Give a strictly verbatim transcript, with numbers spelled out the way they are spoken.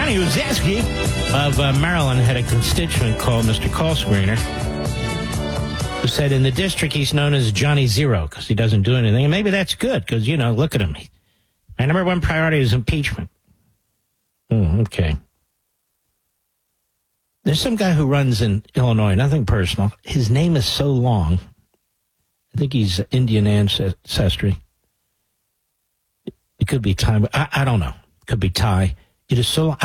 Johnny Uzeski of uh, Maryland had a constituent called Mister Call Screener, who said in the district he's known as Johnny Zero because he doesn't do anything. And maybe that's good because, you know, look at him. My number one priority is impeachment. Mm, okay. There's some guy who runs in Illinois, nothing personal. His name is so long. I think he's Indian ancestry. It could be Thai, but I, I don't know. It could be Thai. It is so long.